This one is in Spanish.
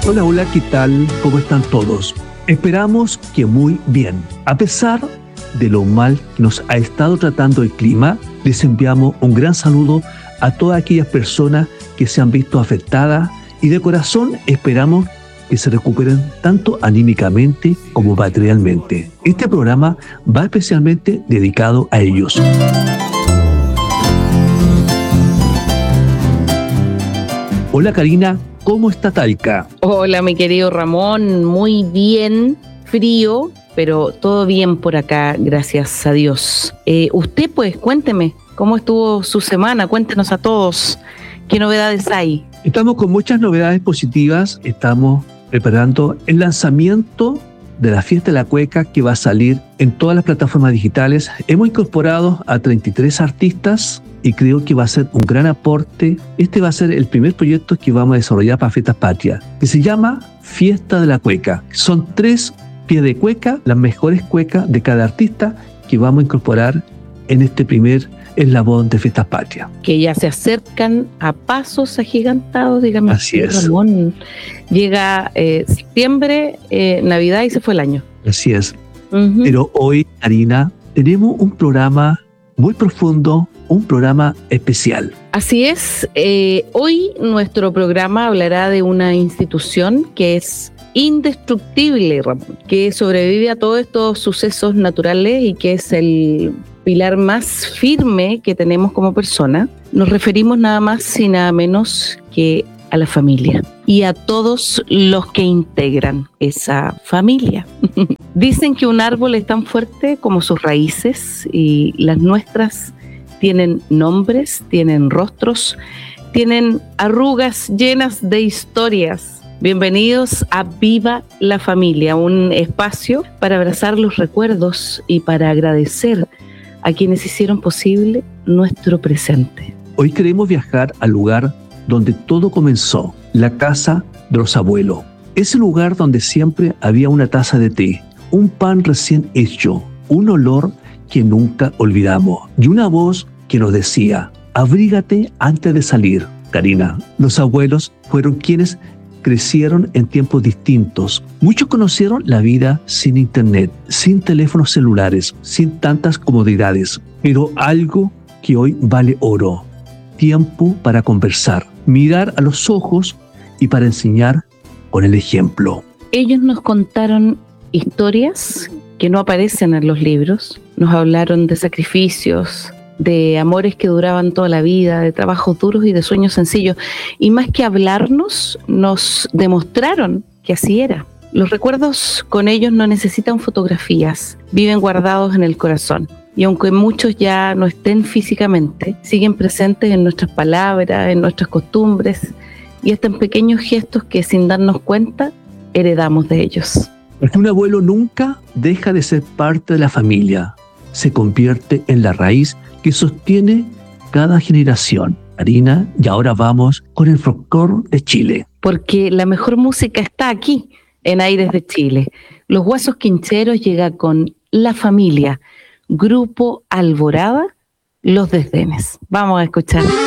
Hola, hola, ¿qué tal? ¿Cómo están todos? Esperamos que muy bien. A pesar de lo mal que nos ha estado tratando el clima, les enviamos un gran saludo a todas aquellas personas que se han visto afectadas y de corazón esperamos que se recuperen tanto anímicamente como materialmente. Este programa va especialmente dedicado a ellos. Hola Karina, ¿cómo está Talca? Hola mi querido Ramón, muy bien, frío, pero todo bien por acá, gracias a Dios. Usted pues, cuénteme, ¿cómo estuvo su semana? Cuéntenos a todos, ¿qué novedades hay? Estamos con muchas novedades positivas, estamos preparando el lanzamiento de la Fiesta de la Cueca que va a salir en todas las plataformas digitales. Hemos incorporado a 33 artistas y creo que va a ser un gran aporte. Este va a ser el primer proyecto que vamos a desarrollar para Fiestas Patrias, que se llama Fiesta de la Cueca. Son 3 pies de cueca, las mejores cuecas de cada artista que vamos a incorporar en este primer eslabón de Fiestas Patrias. Que ya se acercan a pasos agigantados, dígame. Así es. Ramón, llega septiembre, Navidad y se fue el año. Así es. Pero hoy, Karina, tenemos un programa muy profundo, un programa especial. Así es. Hoy nuestro programa hablará de una institución que es indestructible, Ramón, que sobrevive a todos estos sucesos naturales y que es el pilar más firme que tenemos como persona. Nos referimos nada más y nada menos que a la familia y a todos los que integran esa familia. Dicen que un árbol es tan fuerte como sus raíces y las nuestras tienen nombres, tienen rostros, tienen arrugas llenas de historias. Bienvenidos a Viva la Familia, un espacio para abrazar los recuerdos y para agradecer a quienes hicieron posible nuestro presente. Hoy queremos viajar al lugar donde todo comenzó, la casa de los abuelos. Ese lugar donde siempre había una taza de té, un pan recién hecho, un olor que nunca olvidamos y una voz que nos decía, abrígate antes de salir. Karina, los abuelos fueron quienes crecieron en tiempos distintos. Muchos conocieron la vida sin internet, sin teléfonos celulares, sin tantas comodidades, pero algo que hoy vale oro: tiempo para conversar, mirar a los ojos y para enseñar con el ejemplo. Ellos nos contaron historias que no aparecen en los libros, nos hablaron de sacrificios, de amores que duraban toda la vida, de trabajos duros y de sueños sencillos. Y más que hablarnos, nos demostraron que así era. Los recuerdos con ellos no necesitan fotografías, viven guardados en el corazón. Y aunque muchos ya no estén físicamente, siguen presentes en nuestras palabras, en nuestras costumbres y hasta en pequeños gestos que sin darnos cuenta heredamos de ellos. Porque un abuelo nunca deja de ser parte de la familia, se convierte en la raíz que sostiene cada generación. Karina, y ahora vamos con el folclore de Chile. Porque la mejor música está aquí, en Aires de Chile. Los Guasos Quincheros llega con La Familia, Grupo Alborada, Los Desdenes. Vamos a escuchar.